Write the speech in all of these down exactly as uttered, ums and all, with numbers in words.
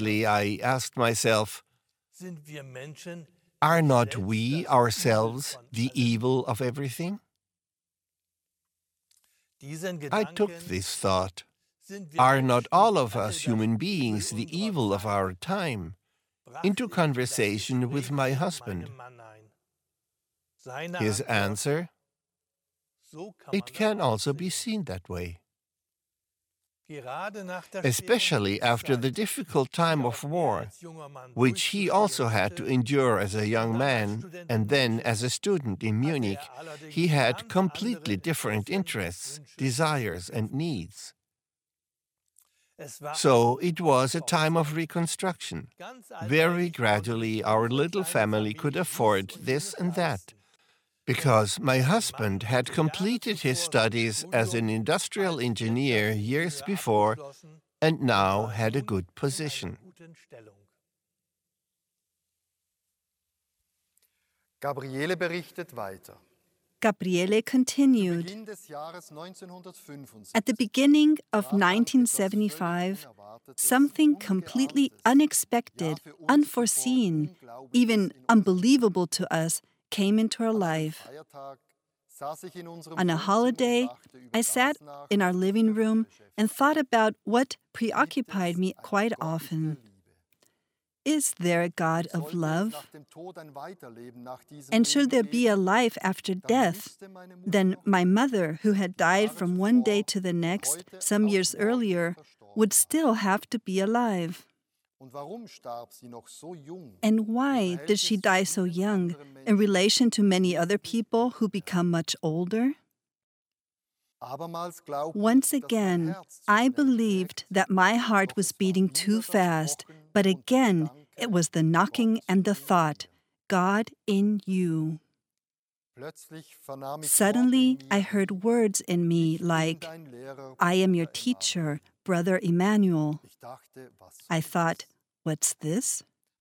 Immediately I asked myself, are not we ourselves the evil of everything? I took this thought. Are not all of us human beings the evil of our time? Into conversation with my husband. His answer, it can also be seen that way. Especially after the difficult time of war, which he also had to endure as a young man and then as a student in Munich, he had completely different interests, desires, and needs. So it was a time of reconstruction. Very gradually, our little family could afford this and that, because my husband had completed his studies as an industrial engineer years before and now had a good position. Gabriele berichtet weiter. Gabriele continued. At the beginning of nineteen seventy-five, something completely unexpected, unforeseen, even unbelievable to us came into our life. On a holiday, I sat in our living room and thought about what preoccupied me quite often. Is there a God of love? And should there be a life after death? Then my mother, who had died from one day to the next some years earlier, would still have to be alive. And why did she die so young in relation to many other people who become much older? Once again, I believed that my heart was beating too fast, but again, it was the knocking and the thought, God in you. Suddenly, I heard words in me like, I am your teacher, Brother Emmanuel. I thought, what's this?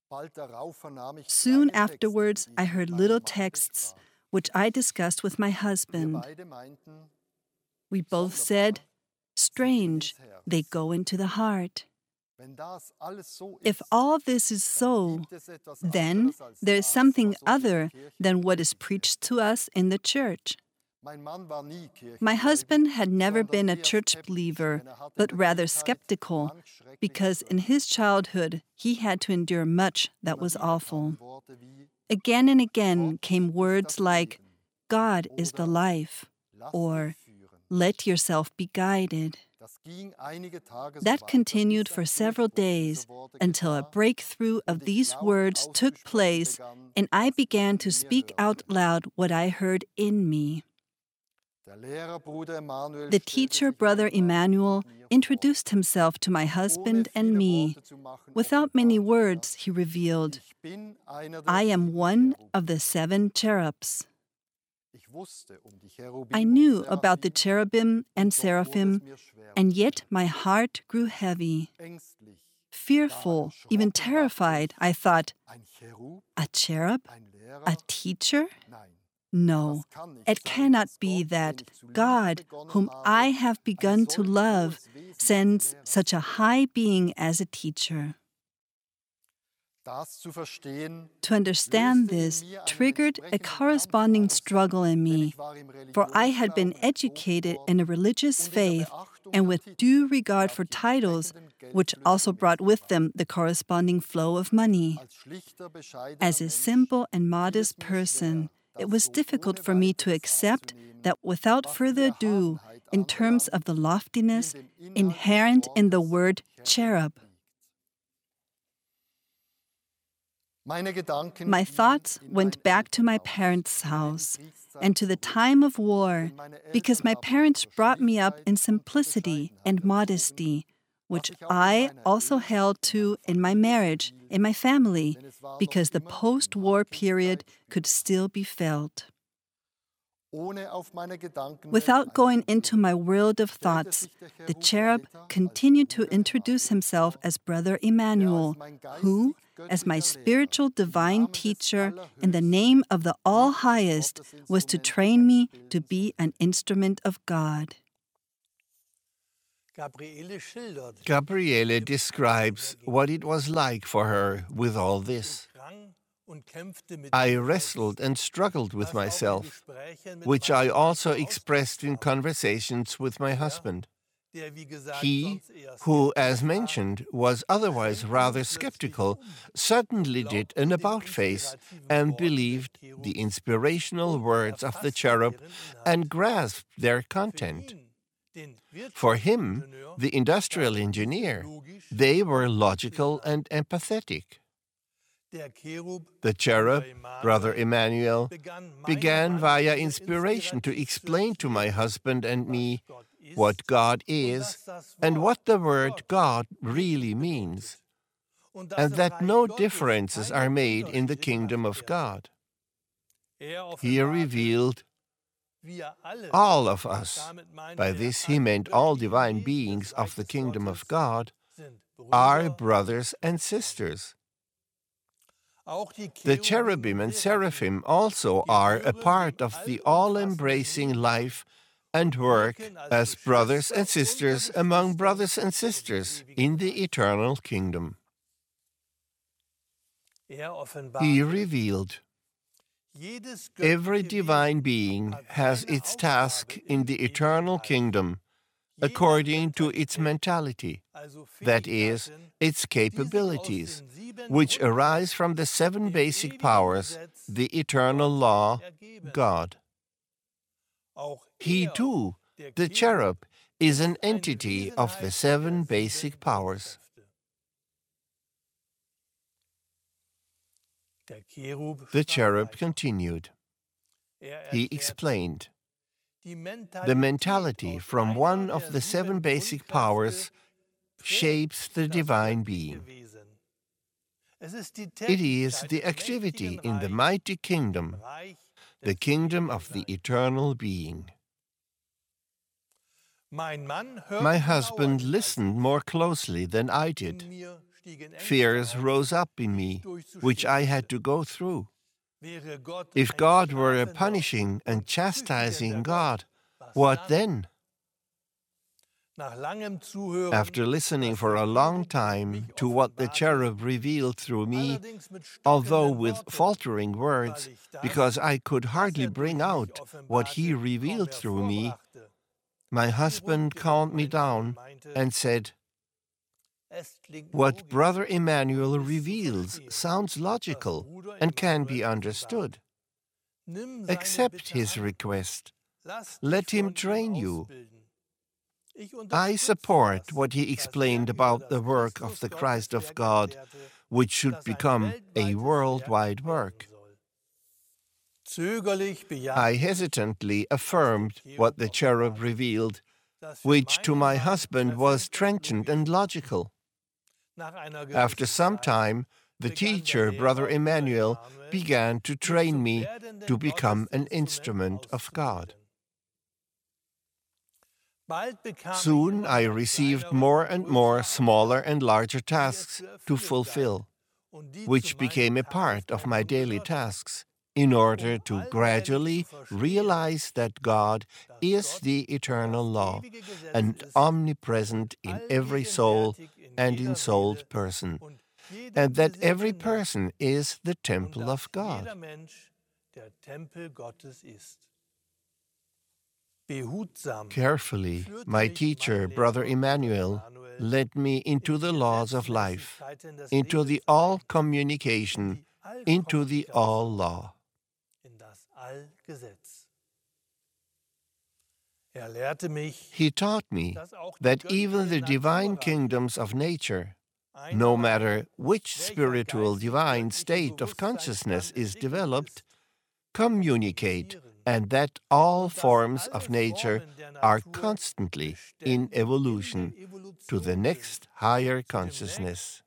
Soon afterwards, I heard little texts, which I discussed with my husband. We both said, strange, they go into the heart. If all this is so, then there is something other than what is preached to us in the church. My husband had never been a church believer, but rather skeptical, because in his childhood he had to endure much that was awful. Again and again came words like, God is the life, or let yourself be guided. That continued for several days until a breakthrough of these words took place and I began to speak out loud what I heard in me. The teacher, Brother Emmanuel, introduced himself to my husband and me. Without many words, he revealed, I am one of the seven cherubs. I knew about the cherubim and seraphim, and yet my heart grew heavy. Fearful, even terrified, I thought, a cherub? A teacher? No, it cannot be that God, whom I have begun to love, sends such a high being as a teacher. To understand this triggered a corresponding struggle in me, for I had been educated in a religious faith and with due regard for titles, which also brought with them the corresponding flow of money. As a simple and modest person, it was difficult for me to accept that without further ado, in terms of the loftiness inherent in the word cherub. My thoughts went back to my parents' house and to the time of war, because my parents brought me up in simplicity and modesty, which I also held to in my marriage, in my family, because the post-war period could still be felt. Without going into my world of thoughts, the cherub continued to introduce himself as Brother Emmanuel, who, as my spiritual divine teacher, in the name of the All-Highest, was to train me to be an instrument of God. Gabriele describes what it was like for her with all this. I wrestled and struggled with myself, which I also expressed in conversations with my husband. He, who, as mentioned, was otherwise rather skeptical, suddenly did an about-face and believed the inspirational words of the cherub and grasped their content. For him, the industrial engineer, they were logical and empathetic. The cherub, Brother Emmanuel, began via inspiration to explain to my husband and me what God is and what the word God really means, and that no differences are made in the kingdom of God. He revealed all of us, by this he meant all divine beings of the kingdom of God, are brothers and sisters. The cherubim and seraphim also are a part of the all-embracing life and work as brothers and sisters among brothers and sisters in the eternal kingdom. He revealed, every divine being has its task in the eternal kingdom according to its mentality, that is, its capabilities, which arise from the seven basic powers, the eternal law, God. He too, the cherub, is an entity of the seven basic powers. The cherub continued. He explained, the mentality from one of the seven basic powers shapes the divine being. It is the activity in the mighty kingdom, the kingdom of the eternal being. My husband listened more closely than I did. Fears rose up in me, which I had to go through. If God were a punishing and chastising God, what then? After listening for a long time to what the cherub revealed through me, although with faltering words, because I could hardly bring out what he revealed through me, my husband calmed me down and said, what Brother Emmanuel reveals sounds logical and can be understood. Accept his request. Let him train you. I support what he explained about the work of the Christ of God, which should become a worldwide work. I hesitantly affirmed what the cherub revealed, which to my husband was trenchant and logical. After some time, the teacher, Brother Emmanuel, began to train me to become an instrument of God. Soon I received more and more smaller and larger tasks to fulfill, which became a part of my daily tasks, in order to gradually realize that God is the eternal law and omnipresent in every soul and ensouled person, and that every person is the temple of God. Carefully, my teacher, Brother Emmanuel, led me into the laws of life, into the all-communication, into the all-law. He taught me that even the divine kingdoms of nature, no matter which spiritual divine state of consciousness is developed, communicate, and that all forms of nature are constantly in evolution to the next higher consciousness.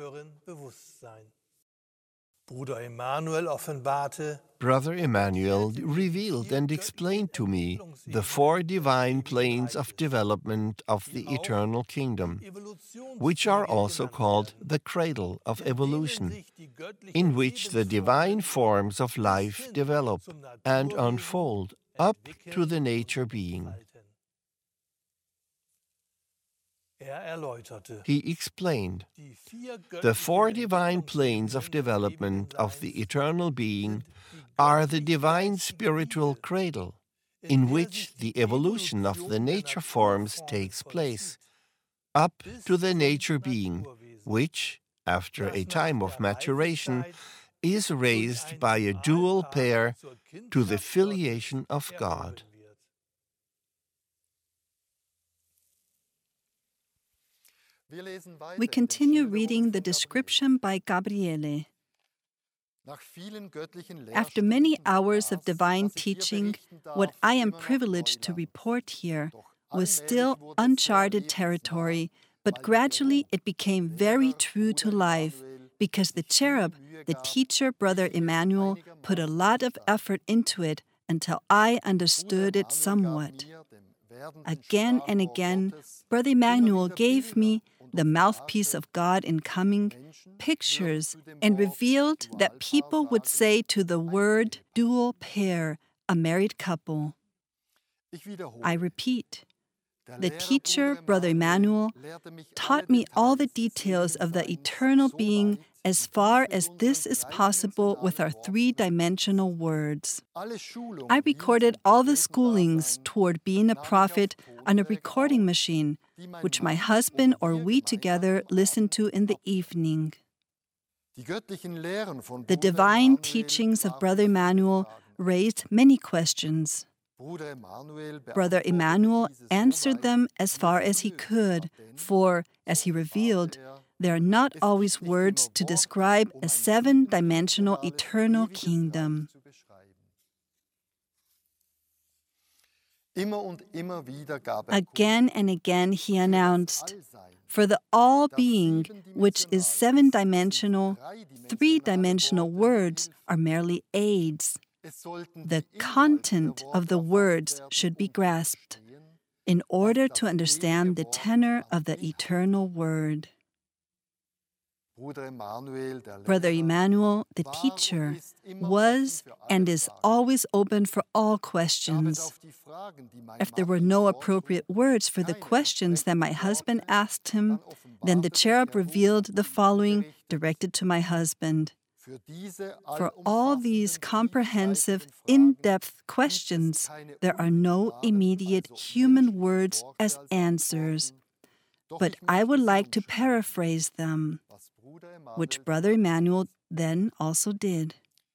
Brother Emmanuel revealed and explained to me the four divine planes of development of the eternal kingdom, which are also called the cradle of evolution, in which the divine forms of life develop and unfold up to the nature being. He explained, the four divine planes of development of the eternal being are the divine spiritual cradle, in which the evolution of the nature forms takes place, up to the nature being, which, after a time of maturation, is raised by a dual pair to the filiation of God. We continue reading the description by Gabriele. After many hours of divine teaching, what I am privileged to report here was still uncharted territory, but gradually it became very true to life, because the cherub, the teacher, Brother Emmanuel, put a lot of effort into it until I understood it somewhat. Again and again, Brother Emmanuel gave me, the mouthpiece of God in coming, pictures, and revealed that people would say to the word dual pair, a married couple. I repeat, the teacher, Brother Emmanuel, taught me all the details of the eternal being as far as this is possible with our three-dimensional words. I recorded all the schoolings toward being a prophet on a recording machine, which my husband or we together listened to in the evening. The divine teachings of Brother Emmanuel raised many questions. Brother Emmanuel answered them as far as he could, for, as he revealed, there are not always words to describe a seven-dimensional eternal kingdom. Again and again he announced, for the all-being, which is seven-dimensional, three-dimensional words are merely aids. The content of the words should be grasped in order to understand the tenor of the eternal word. Brother Emmanuel, the teacher, was and is always open for all questions. If there were no appropriate words for the questions that my husband asked him, then the cherub revealed the following directed to my husband. For all these comprehensive, in-depth questions, there are no immediate human words as answers, but I would like to paraphrase them, which Brother Emmanuel then also did.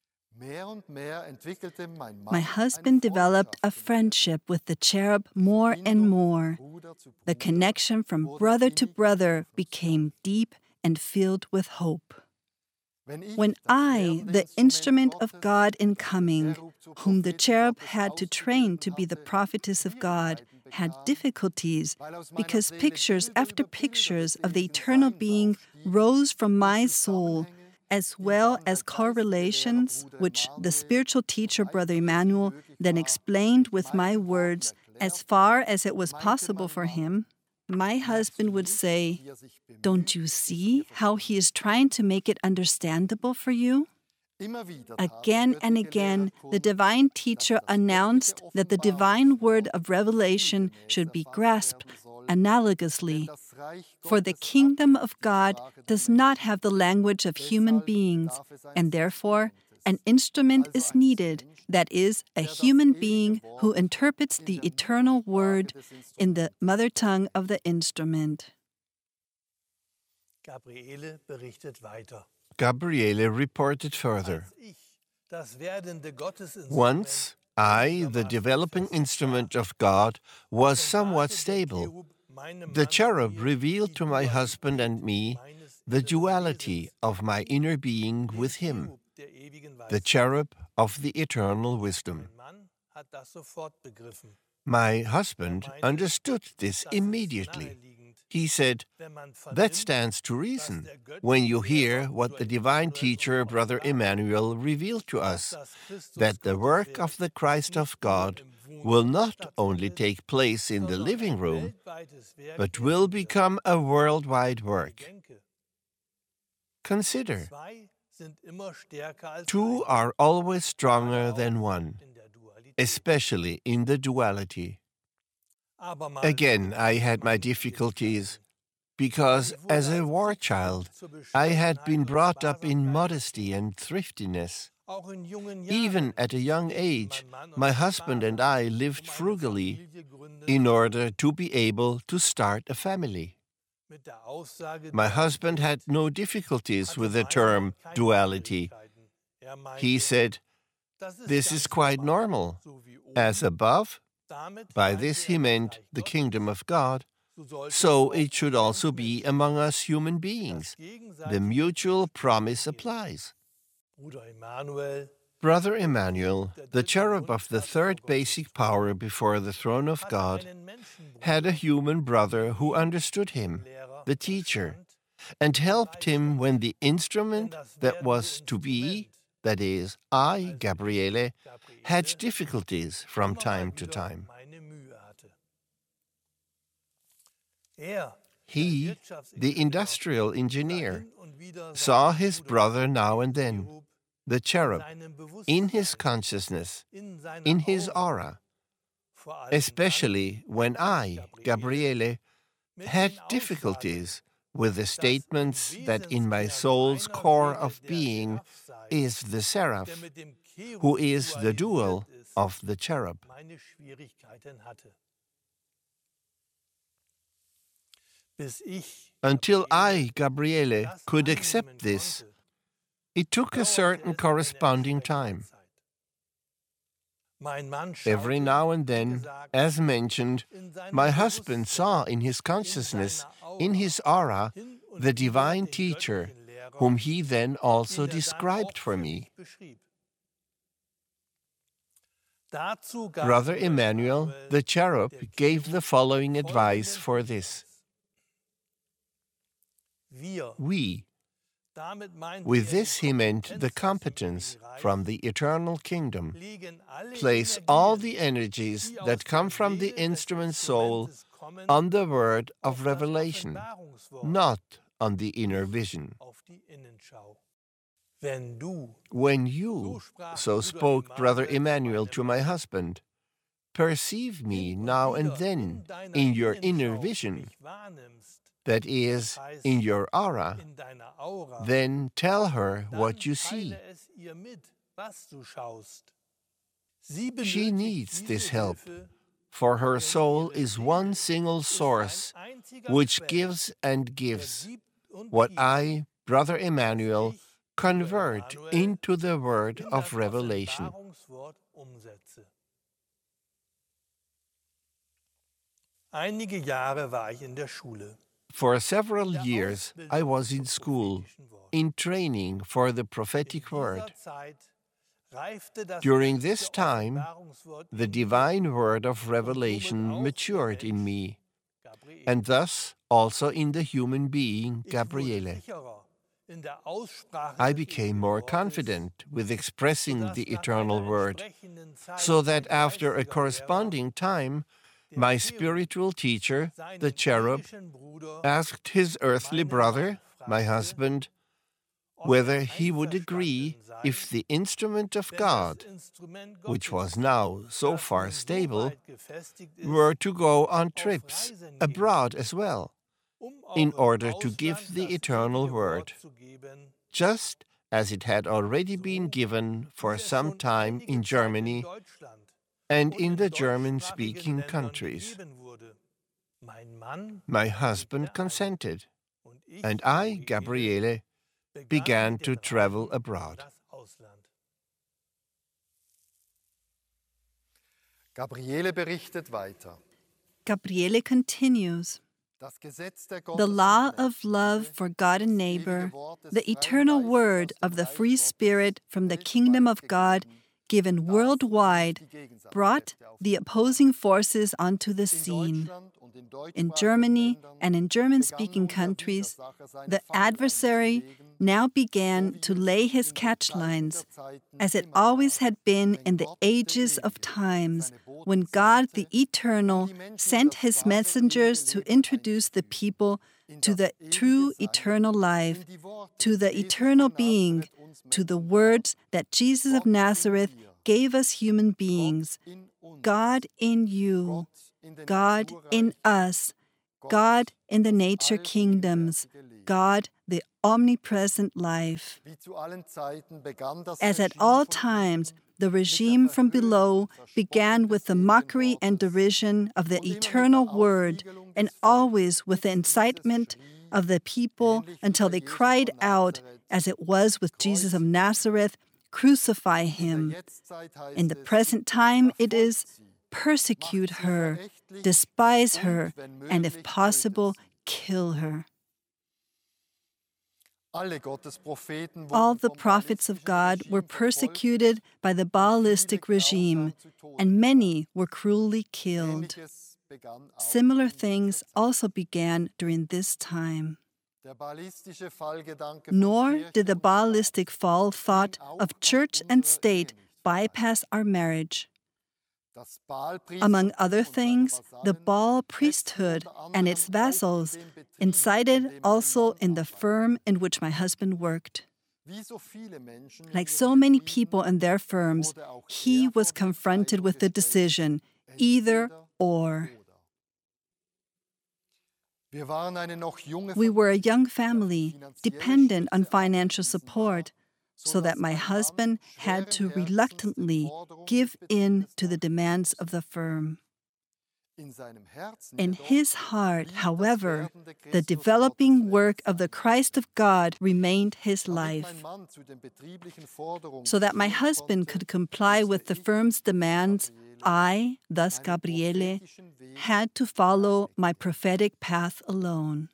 My husband developed a friendship with the cherub more and more. The connection from brother to brother became deep and filled with hope. When I, the instrument of God in coming, whom the cherub had to train to be the prophetess of God, had difficulties because pictures after pictures of the eternal being rose from my soul, as well as correlations which the spiritual teacher, Brother Emmanuel, then explained with my words as far as it was possible for him, my husband would say, "Don't you see how he is trying to make it understandable for you?" Again and again, the divine teacher announced that the divine word of revelation should be grasped analogously, for the kingdom of God does not have the language of human beings, and therefore an instrument is needed, that is, a human being who interprets the eternal word in the mother tongue of the instrument. Gabriele berichtet weiter. Gabriele reported further. Once, I, the developing instrument of God, was somewhat stable. The cherub revealed to my husband and me the duality of my inner being with him, the cherub of the eternal wisdom. My husband understood this immediately. He said, "That stands to reason when you hear what the divine teacher, Brother Emmanuel, revealed to us, that the work of the Christ of God will not only take place in the living room, but will become a worldwide work. Consider, two are always stronger than one, especially in the duality." Again, I had my difficulties. because as a war child, I had been brought up in modesty and thriftiness. Even at a young age, my husband and I lived frugally in order to be able to start a family. My husband had no difficulties with the term duality. He said, "This is quite normal. As above," by this he meant the kingdom of God, "so it should also be among us human beings. The mutual promise applies." Brother Emmanuel, the cherub of the third basic power before the throne of God, had a human brother who understood him, the teacher, and helped him when the instrument that was to be, that is, I, Gabriele, had difficulties from time to time. He, the industrial engineer, saw his brother now and then, the cherub, in his consciousness, in his aura, especially when I, Gabriele, had difficulties with the statements that in my soul's core of being is the seraph, who is the dual of the cherub. Until I, Gabriele, could accept this, it took a certain corresponding time. Every now and then, as mentioned, my husband saw in his consciousness, in his aura, the divine teacher, whom he then also described for me. Brother Emmanuel, the cherub, gave the following advice for this. We, with this he meant the competence from the eternal kingdom, place all the energies that come from the instrument soul on the word of revelation, not on the inner vision. When you, so spoke Brother Emmanuel to my husband, perceive me now and then in your inner vision, that is, in your aura, then tell her what you see. She needs this help, for her soul is one single source, which gives and gives what I, Brother Emmanuel, convert into the word of revelation. For several years, I was in school, in training for the prophetic word. During this time, the divine word of revelation matured in me, and thus also in the human being, Gabriele. I became more confident with expressing the eternal word, so that after a corresponding time, my spiritual teacher, the cherub, asked his earthly brother, my husband, whether he would agree if the instrument of God, which was now so far stable, were to go on trips abroad as well, in order to give the eternal word, just as it had already been given for some time in Germany and in the German-speaking countries. My husband consented, and I, Gabriele, began to travel abroad. Gabriele berichtet weiter. Gabriele continues. The law of love for God and neighbor, the eternal word of the free spirit from the kingdom of God, given worldwide, brought the opposing forces onto the scene. In Germany and in German-speaking countries, the adversary now began to lay his catchlines, as it always had been in the ages of times, when God the Eternal sent his messengers to introduce the people to the true eternal life, to the eternal being, to the words that Jesus of Nazareth gave us human beings. God in you, God in us, God in the nature kingdoms, God the omnipresent life. As at all times, the regime from below began with the mockery and derision of the eternal word, and always with the incitement of the people until they cried out, as it was with Jesus of Nazareth, "Crucify him." In the present time it is, "Persecute her, despise her, and if possible, kill her." All the prophets of God were persecuted by the Baalistic regime, and many were cruelly killed. Similar things also began during this time. Nor did the Baalistic fall thought of church and state bypass our marriage. Among other things, the Baal priesthood and its vassals incited also in the firm in which my husband worked. Like so many people in their firms, he was confronted with the decision, either or. We were a young family, dependent on financial support, so that my husband had to reluctantly give in to the demands of the firm. In his heart, however, the developing work of the Christ of God remained his life. So that my husband could comply with the firm's demands, I, thus Gabriele, had to follow my prophetic path alone.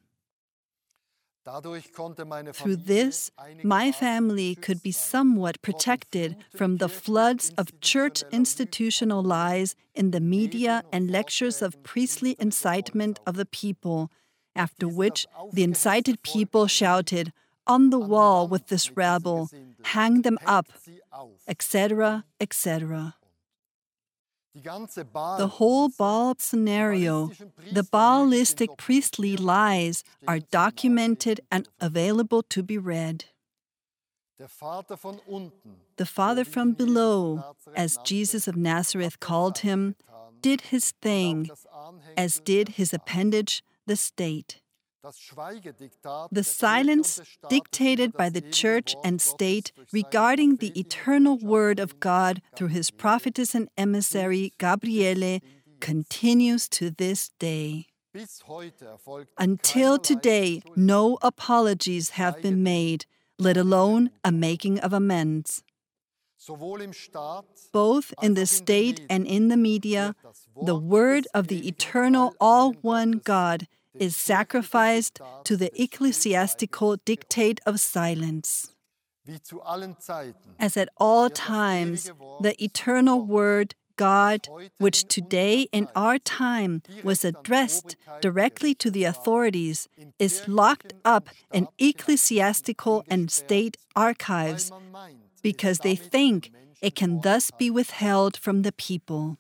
Through this, my family could be somewhat protected from the floods of church institutional lies in the media and lectures of priestly incitement of the people, after which the incited people shouted, "On the wall with this rabble, hang them up," et cetera, et cetera. The whole Baal scenario, the Baalistic priestly lies, are documented and available to be read. The Father from below, as Jesus of Nazareth called him, did his thing, as did his appendage, the state. The silence dictated by the church and state regarding the eternal word of God through his prophetess and emissary Gabriele continues to this day. Until today, no apologies have been made, let alone a making of amends. Both in the state and in the media, the word of the eternal all-one God is sacrificed to the ecclesiastical dictate of silence. As at all times, the eternal word, God, which today in our time was addressed directly to the authorities, is locked up in ecclesiastical and state archives because they think it can thus be withheld from the people.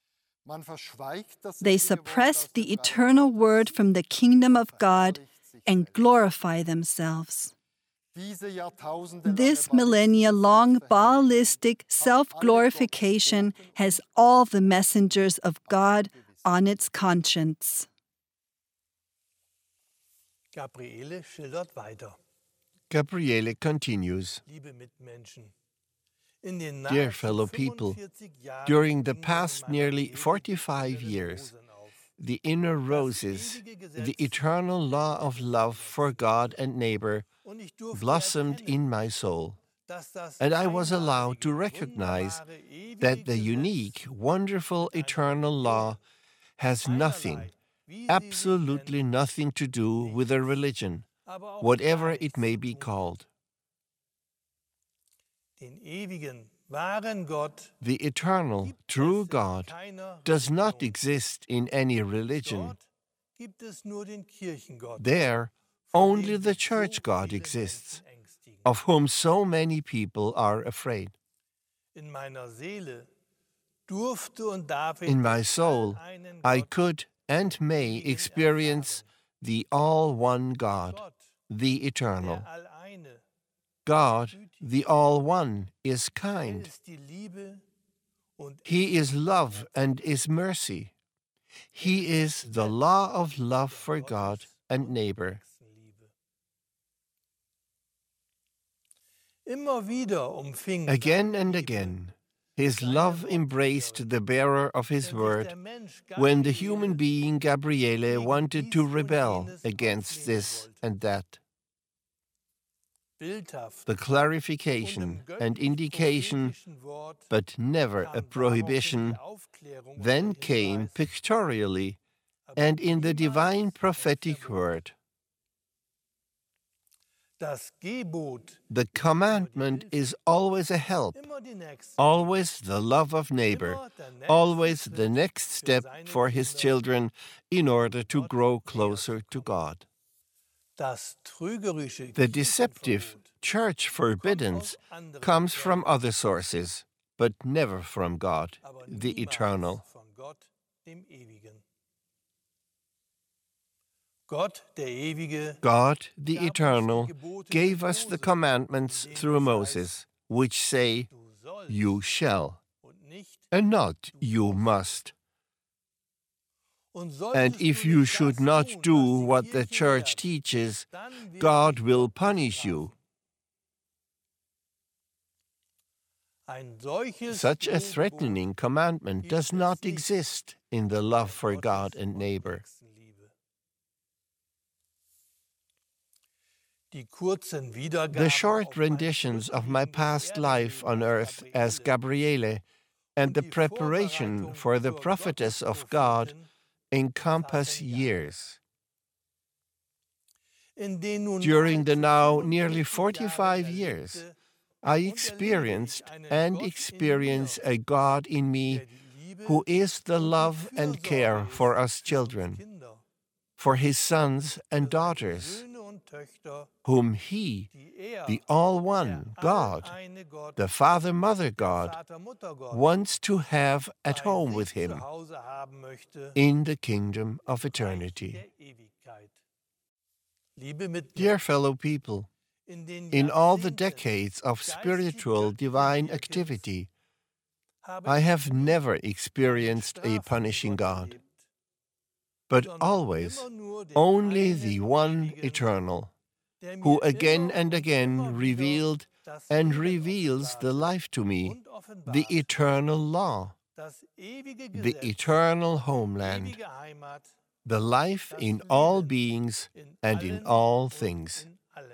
They suppress the eternal word from the kingdom of God and glorify themselves. This millennia-long Baalistic self-glorification has all the messengers of God on its conscience. Gabriele schildert weiter. Gabriele continues. Dear fellow people, during the past nearly forty-five years, the inner roses, the eternal law of love for God and neighbor, blossomed in my soul, and I was allowed to recognize that the unique, wonderful eternal law has nothing, absolutely nothing to do with a religion, whatever it may be called. The eternal, true God does not exist in any religion. There, only the church God exists, of whom so many people are afraid. In my soul, I could and may experience the all-one God, the eternal. God, the All-One, is kind. He is love and is mercy. He is the law of love for God and neighbor. Again and again, his love embraced the bearer of his word when the human being Gabriele wanted to rebel against this and that. The clarification and indication, but never a prohibition, then came pictorially and in the divine prophetic word. The commandment is always a help, always the love of neighbor, always the next step for his children in order to grow closer to God. The deceptive church forbiddance comes from other sources, but never from God, the Eternal. God, the Eternal, gave us the commandments through Moses, which say, "You shall," and not "you must." And if you should not do what the Church teaches, God will punish you. Such a threatening commandment does not exist in the love for God and neighbor. The short renditions of my past life on earth as Gabriele and the preparation for the prophetess of God encompass years. During the now nearly forty-five years, I experienced and experience a God in me who is the love and care for us children, for his sons and daughters, whom he, the All-One God, the Father-Mother God, wants to have at home with him in the kingdom of eternity. Dear fellow people, in all the decades of spiritual divine activity, I have never experienced a punishing God, but always only the one eternal, who again and again revealed and reveals the life to me, the eternal law, the eternal homeland, the life in all beings and in all things.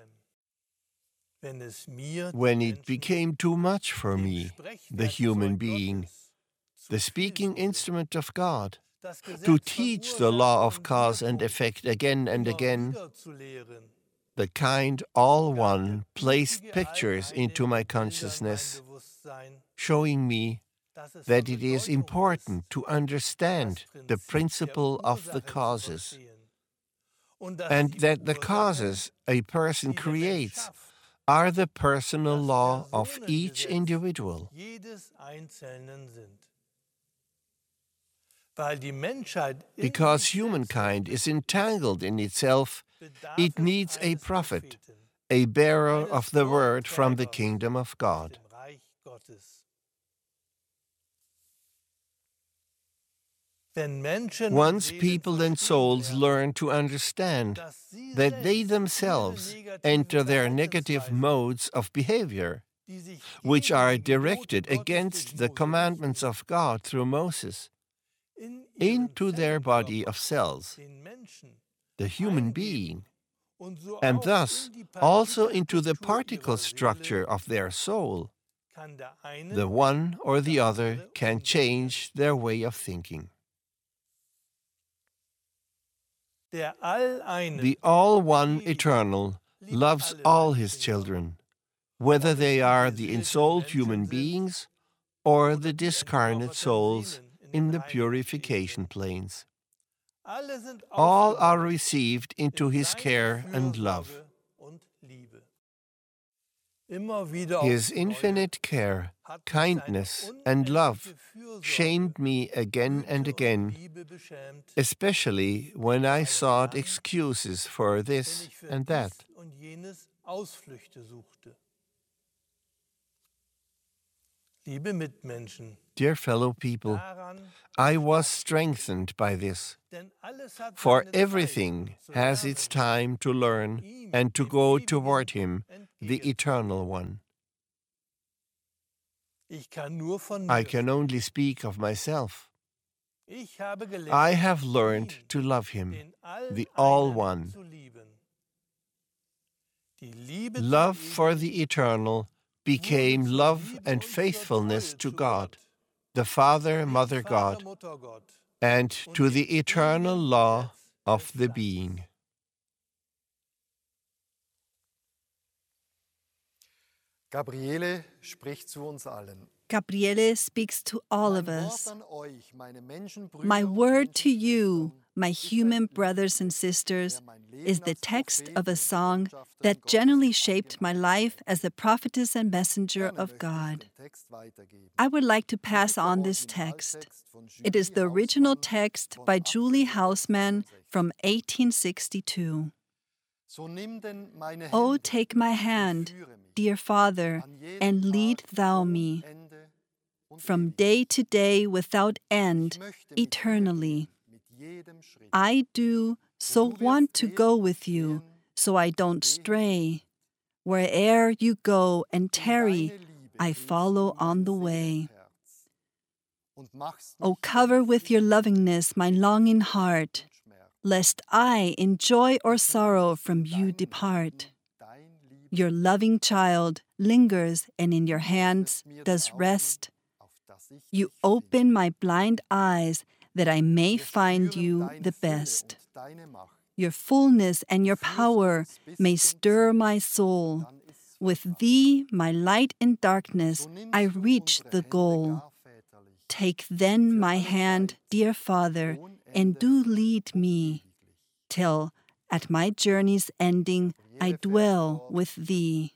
When it became too much for me, the human being, the speaking instrument of God, to teach the law of cause and effect again and again, the kind All-One placed pictures into my consciousness, showing me that it is important to understand the principle of the causes, and that the causes a person creates are the personal law of each individual. Because humankind is entangled in itself, it needs a prophet, a bearer of the word from the kingdom of God. Once people and souls learn to understand that they themselves enter their negative modes of behavior, which are directed against the commandments of God through Moses, into their body of cells, the human being, and thus also into the particle structure of their soul, the one or the other can change their way of thinking. The All-One Eternal loves all his children, whether they are the ensouled human beings or the discarnate souls in the purification planes. All are received into his care and love. His infinite care, kindness, and love shamed me again and again, especially when I sought excuses for this and that. Liebe Mitmenschen, Dear fellow people, daran, I was strengthened by this, denn alles hat for seine everything Zeit zu has lernen, its time to learn ihm, and to dem go Ewigen, toward Him, the entgegenzugehen. Eternal One. Ich kann nur von I mir can only speak of myself. Ich habe gelernt, I have learned ihn, to love Him, den allen the All einen, One. zu lieben. Die Liebe Love zum for Ewigen the Eternal became wurde zur love Liebe and und zur faithfulness Treue to zu God, Gott, the Father, dem Mother Vater, God, Mutter Gott, and und to dem the eternal ewigen law Gesetz of des the Fleischs. being. Gabriele spricht zu uns allen. Gabriele speaks to all of Mein Wort us. an euch, meine Menschenbrüder My und word to you, Menschenschwestern, my ist ein human Lied, brothers and sisters, der mein Leben is the als text Prophet of a und song Botschafterin that Gottes generally shaped my angenommen life hat. as the prophetess and messenger Gerne of möchte ich God. den Text weitergeben. I would like to Dies pass ist der on this text. Originaltext von It is Julie the original Hausmann text von by Julie Hausmann achtzehnhundertzweiundsechzig. from eighteen sixty-two. So nimm denn meine Oh, Hände take my und hand, führe mich dear Father, an jedem and lead Tag thou ohne me Ende und from ewig. day to day without Ich end, möchte mit dir eternally. gehen, mit jedem Schritt. I do so Wo du want wirst to gehen go und with you, gehen, so I don't gehe ich stray. Where'er you go and in tarry, deine Liebe I hüllst follow du on mein the way. Seelenherz und machst O mich cover with your ängstlich lovingness my longing heart, und Schmerz. lest I in joy or sorrow from you Dein depart. Leben, dein Liebe Your loving child lingers and in your hands öffnest mir die does Augen, rest. auf dass ich You dich finde. open my blind eyes that I may Wir find spüren you deine the Fülle best. und deine Macht. Your fullness and your Führst power uns bis may zum stir Ziel, my soul. dann ist's With vollbracht. thee, my light in darkness, So nimmst I du reach unsere the Hände goal. gar väterlich, Take then für my alle hand, Zeit, dear Father, ohne and Ende do lead und me, ewiglich. till at my journey's ending I Gabriele fährt dwell fort. with thee.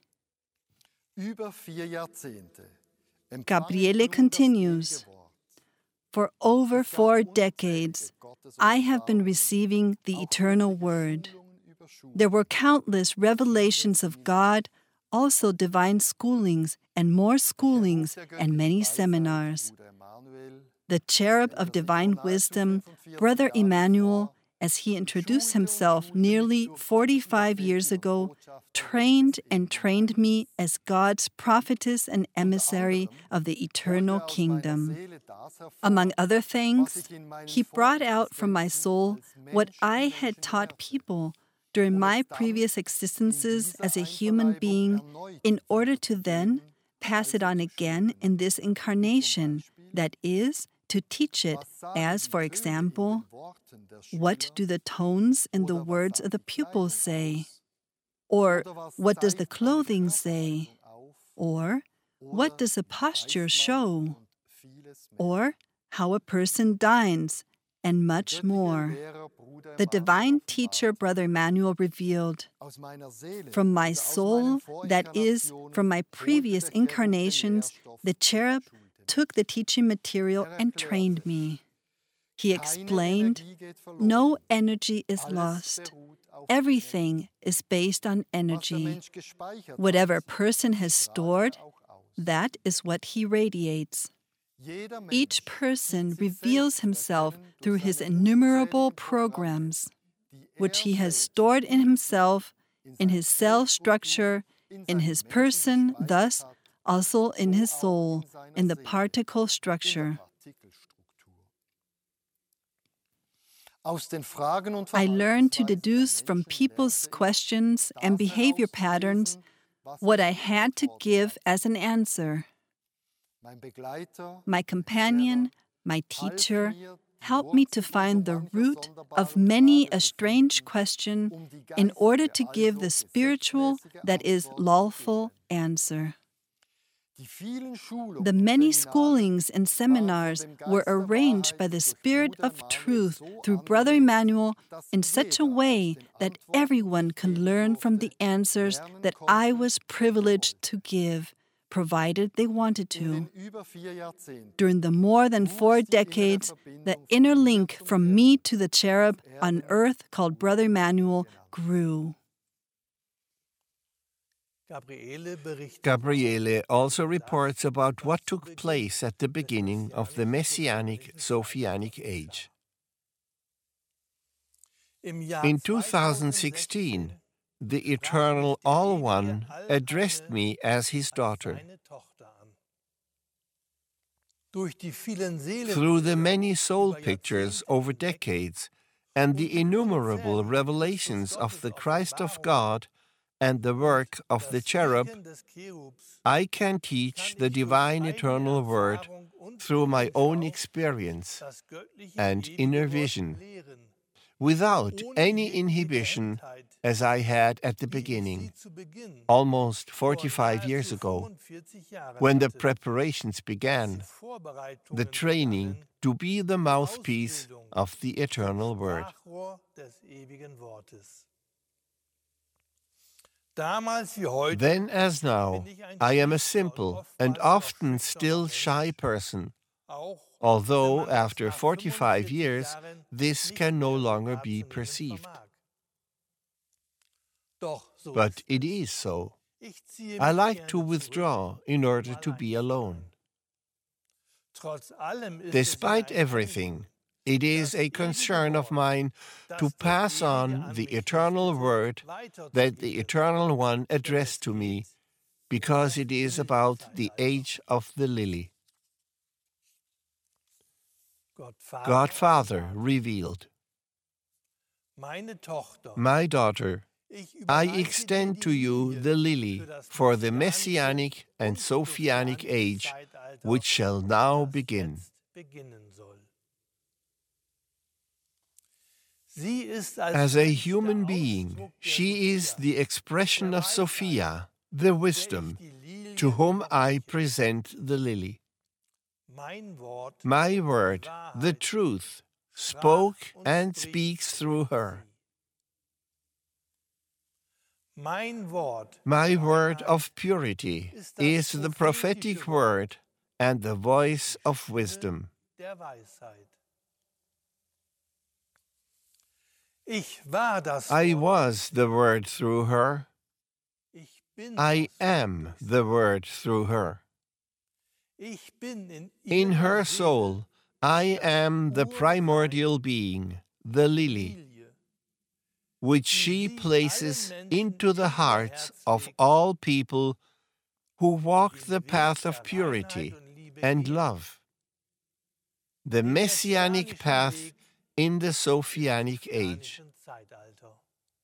Über vier Jahrzehnte empfangen Gabriele nun das continues. ewige Wort. For over Es gab four unzählige decades, I have been Gottesoffenbarungen, receiving the auch eternal göttliche word. Schulungen über Schulungen. There were countless revelations of God, also divine schoolings, and more schoolings, Der Cherub der and göttlichen many Weisheit, seminars. Bruder Emanuel, The cherub of divine wisdom, Brother Emmanuel, as he introduced himself nearly forty-five years ago, trained and trained me as God's prophetess and emissary of the eternal kingdom. Among other things, he brought out from my soul what I had taught people during my previous existences as a human being, in order to then pass it on again in this incarnation, that is, to teach it, as, for example, what do the tones in the words of the pupils say? Or what does the clothing say? Or what does the posture show? Or how a person dines, and much more. The divine teacher, Brother Emmanuel, revealed, from my soul, that is, from my previous incarnations, the cherub took the teaching material and trained me. He explained, no energy is lost. Everything is based on energy. Whatever a person has stored, that is what he radiates. Each person reveals himself through his innumerable programs, which he has stored in himself, in his cell structure, in his person, thus also in his soul, in the particle structure. I learned to deduce from people's questions and behavior patterns what I had to give as an answer. My companion, my teacher, helped me to find the root of many a strange question in order to give the spiritual, that is, lawful answer. The many schoolings and seminars were arranged by the Spirit of Truth through Brother Emmanuel in such a way that everyone could learn from the answers that I was privileged to give, provided they wanted to. During the more than four decades, the inner link from me to the cherub on earth called Brother Emmanuel grew. Gabriele berichtet, Gabriele also reports about what took place at the beginning of the Messianic Sophianic Age. im Jahr In two thousand sixteen, the Eternal All One addressed me as his daughter. seine Tochter an. Durch die vielen Through the many soul über pictures Jahrzehnte over hinweg decades and the innumerable revelations of the Christ of God and the work of the cherub, Wirken des Cherubs I can teach the divine eternal word Erfahrung und through my own Lebensschau experience das göttliche and ewige inner Wort vision, lehren, without ohne any jegliche inhibition Beengtheit, as I had at the wie ich beginning, sie zu Beginn almost vor forty-five nahezu years ago, fünfundvierzig Jahren when the hatte, preparations als die began, Vorbereitungen the training begannen, to be the mouthpiece Ausbildung of the eternal word. Sprachrohr des ewigen Wortes. Damals wie heute Then as now, I am a simple and often still shy person, auch although wenn man das after nach forty-five fünfundvierzig years, Jahren this nicht can no mehr so longer wahrzunehmen be perceived. vermag. Doch so But ist it es. is so. Ich ziehe I mich like gerne to zurück, withdraw in order um to allein be zu alone. sein. Trotz allem ist Despite es mir ein everything, Anliegen, it is das a ewige concern of Wort, mine das to der pass Ewige on an the mich eternal richtete, word that the weiterzugeben. Eternal One Denn es addressed to me, geht because um it is das about the Lilienzeitalter. age of the lily. Gott Vater, God Father offenbart. revealed. Meine Tochter, My daughter, ich I überreiche dir extend die to you Lilie the lily für das for the messianische Messianic and und Sophianic sophianische age, Zeitalter, which shall now das begin. jetzt beginnen soll. Sie ist als As a Mensch der human being, Ausdruck der she is Sophia, the expression der of Weisheit, Sophia, the der ich wisdom, die Lilie to whom I überreiche. present the lily. Mein Wort, My die word, the Wahrheit, truth, sprach spoke und and spricht speaks through her. sie. Mein Wort, My der word Reinheit, of purity ist das is the prophetic prophetische word and the voice of Stimme wisdom. der Weisheit. Ich war das I Wort, was the word through her. ich bin I das am Wort. the word through her. Ich bin in, In ihrer her Seele soul, I am the primordial being, the lily, Lilie, which die she sie places allen Menschen into the in ihr hearts Herz of legt, all people who die walk den the Weg path der of Reinheit purity und Liebe and gehen. love, the Den messianic messianischen path Weg in the des Sophianic age. sophianischen Zeitalter.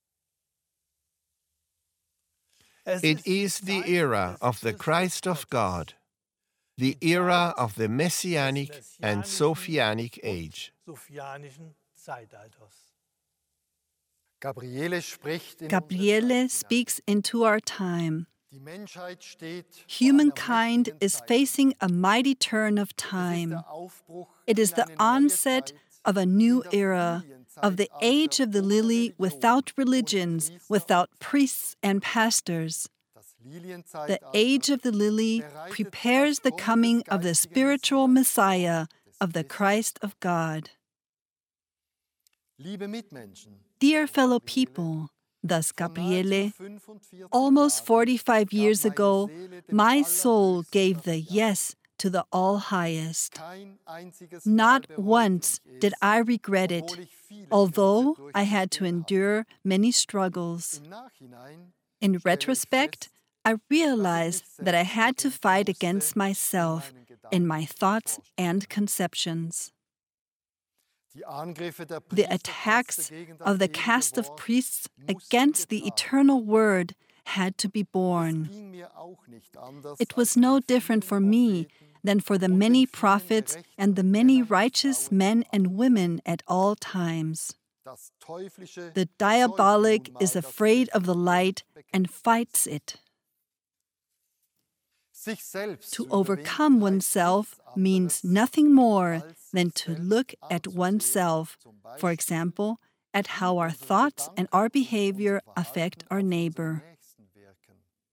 Es It ist die is the Zeit era des of the Christus Christ of Gottes, God, the die era Zeit of the des messianic and messianischen Sophianic und age. sophianischen Zeitalters. Gabriele spricht in Gabriele unsere Zeit speaks into our time. hinein. Die Menschheit steht vor einer Humankind mächtigen is Zeit. facing a mighty turn of Es ist time. der Aufbruch It is in the eine neue onset Zeit, of a in new das era, of the Lilienzeitalter age of the ohne lily Religion, without ohne religions, Priester without und priests and pastors. Das The Lilienzeitalter age of the lily bereitet prepares das the Kommen coming des of the geistigen spiritual Messias, Messiah, des of the Christ of God. Liebe Mitmenschen, Dear so fellow Gabriele, people, thus vor nahezu Gabriele, fünfundvierzig almost Jahren forty-five years gab meine ago, Seele dem my soul Allerhöchsten gave das the Ja. yes to the All Highest. Kein einziges Not Mal bereute once ich did es, I regret it, obwohl ich viele although Krisen I had to durchzustehen hatte. endure many struggles. Im Nachhinein In stelle ich retrospect, fest, I dass ich realized mich that I selbst had to bekämpfen fight musste against in myself meinen in Gedanken my und thoughts Vorstellungen. and conceptions. Die Angriffe der The Priesterkaste attacks gegen das of the ewige caste of Wort priests mussten against the getragen eternal word had to be Es born. ging mir auch nicht anders It als was no den different vielen for me Propheten than for the und den many vielen prophets gerechten and the many Männern und righteous Frauen men zu and allen women at all times. Das teuflische The scheut diabolic nun mal is das afraid Licht of the und light bekämpft and es. fights it. Sich selbst To zu overcome überwinden heißt oneself nichts means anderes, nothing more als than sich to selbst look at anzusehen, oneself, zum for Beispiel, example, at wie how our unsere thoughts and Gedanken our und behavior unser affect Verhalten our auf unseren neighbor. Nächsten wirken.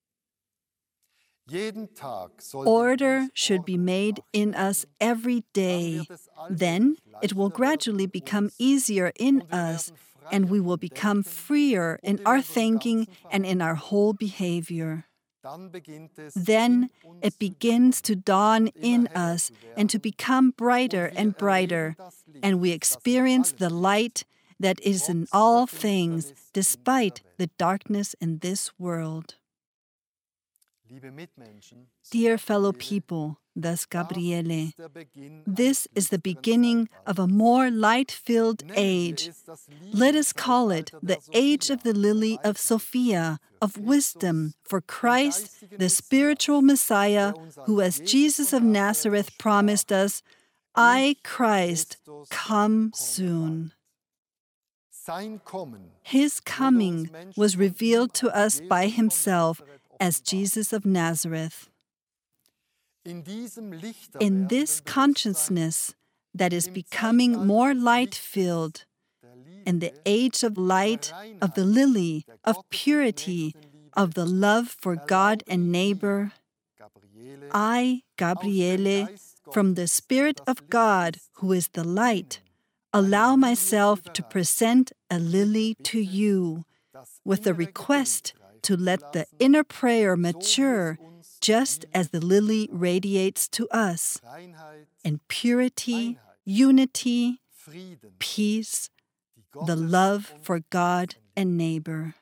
Jeden Tag sollte Order uns should be Ordnung made in nachjagen. us every Dann day. wird es Then allmählich it will leichter gradually werden für become uns easier in und wir us, werden and we freier will im become Denken freer und in in our unserem thinking ganzen and in our Verhalten. whole behavior. dann beginnt es Then in uns it zu begins to dawn in immer heller us zu and to werden, become brighter und wir and erleben brighter, das Licht, and we das in experience alles the liegt, light that is in trotz der all Finsternis things, in despite dieser the Welt. darkness in this world. Liebe Mitmenschen, so Dear fellow Gabriele, people, thus das Gabriele, ist der Beginn this eines is the lichteren beginning of a Zeitalters. more light-filled Nennen wir age. es das Let us call it Liebenzeitalter the der age of Sophia, the der lily of Weisheit, Sophia, für of wisdom, Christus, for den Christ, geistigen the Messias, spiritual Messiah, der uns who, als as Jesus Jesus von of Nazareth Nazareth promised sprach, us, I, Ich, Christ, Christus, come komme soon. bald. Sein Kommen His wurde uns coming Menschen was von revealed ihm to als us by Jesus von himself Nazareth as offenbart. Jesus of Nazareth. In diesem lichter In werdenden this Bewusstsein, consciousness that is im becoming Zeitalter more des light-filled, Lichtes, der in the Liebe, age of der light, of the Reinheit, lily, der of Gottes- und purity, Nächstenliebe, of the love for God erlaube and ich neighbor, mir, Gabriele, I, aus dem Gabriele, Geist from the Gottes, der Spirit das of Licht God, ist, who is the light, Ihnen allow eine Lilie myself zu to überreichen, present a mit der lily to Bitte, you, das with a innere request Gebet reifen to zu let the lassen, inner prayer so wie es mature, uns just Lilie as the lily zutraut. radiates to us, Reinheit, in purity, Einheit, unity, Frieden, peace, die the Gottes- love und for God Nächstenliebe. and neighbor.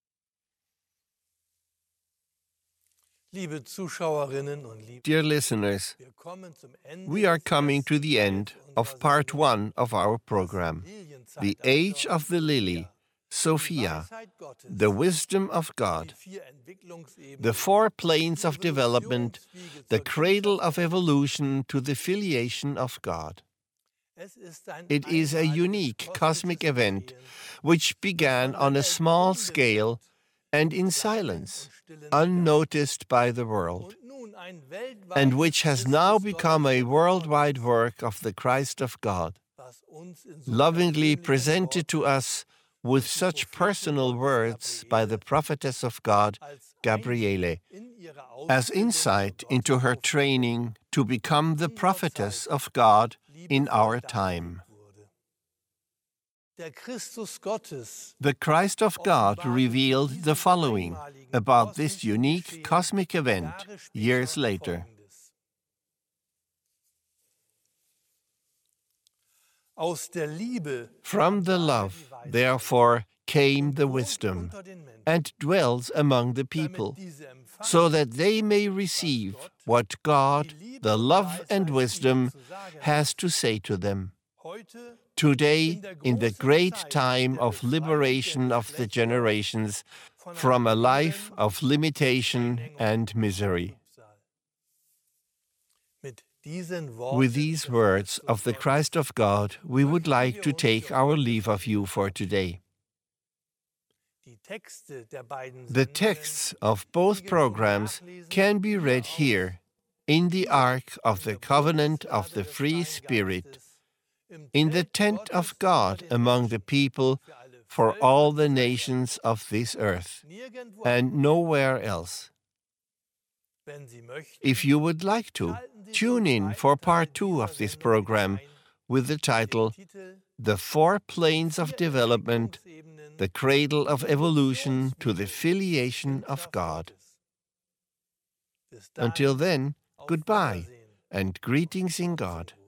Liebe Zuschauerinnen und liebe, Dear listeners, wir kommen zum Ende we are des coming to ersten the end Teils of unserer part Sendung, one of our das program, The Lilienzeitalter Age of the Lily, Sophia, Sophia, die Weisheit Gottes, the Wisdom of die God, vier Entwicklungsebenen, the four planes die of development, Evolutionswege the zur cradle Kindschaft of evolution to the filiation of God. Es ist ein It is a einmaliges unique cosmic kosmisches event Geschehen, which das began von der on a Welt small scale unbemerkt and in kleinen silence, und stillen begann unnoticed by the world, und nun ein weltweites and which has now Christus become Gottes a geworden worldwide ist, work of the Christ of God, was uns in so lovingly persönlichen presented to Worten us with durch die such Prophetin personal Gottes words by the Gabriele prophetess of God, als Gabriele, Einblick in ihre as Ausbildung insight zur into her Gottespropheten training to become the unserer prophetess Zeit of God in liebevoll our dargelegt time. wurde. Der Christus Gottes The Christ of God revealed the following about this unique cosmic event years later. Aus der Liebe From the love, therefore, came the wisdom, and dwells among the people, so that they may receive what God, the love and wisdom, has to say to them. Today, in the great time of liberation of the generations from a life of limitation and misery. With these words of the Christ of God, we would like to take our leave of you for today. The texts of both programs can be read here, in the Ark of the Covenant of the Free Spirit, in the tent of God among the people for all the nations of this earth, and nowhere else. If you would like to, tune in for part two of this program with the title The Four Planes of Development, the Cradle of Evolution to the Filiation of God. Until then, goodbye and greetings in God.